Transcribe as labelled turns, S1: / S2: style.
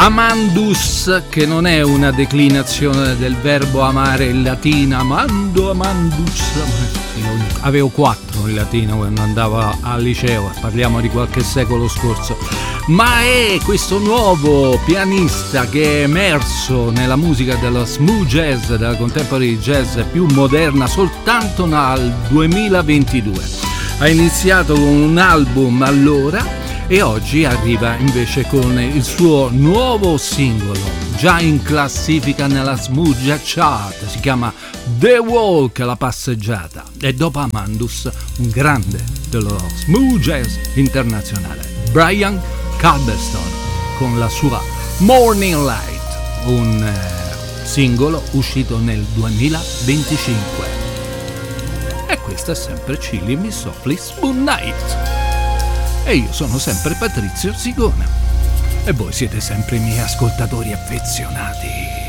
S1: Amandus, che non è una declinazione del verbo amare in latino, amandus. Io avevo 4 in latino quando andavo al liceo, parliamo di qualche secolo scorso, ma è questo nuovo pianista che è emerso nella musica dello smooth jazz, della contemporary jazz più moderna soltanto nel 2022. Ha iniziato con un album allora e oggi arriva invece con il suo nuovo singolo, già in classifica nella smooth jazz chart, si chiama The Walk, la passeggiata, e dopo Amandus un grande dello smooth jazz internazionale, Brian Culbertson, con la sua Morning Light, un singolo uscito nel 2025. E questo è sempre Chilling Me Softly Spoon Night. E io sono sempre Patrizio Zigona. E voi siete sempre i miei ascoltatori affezionati.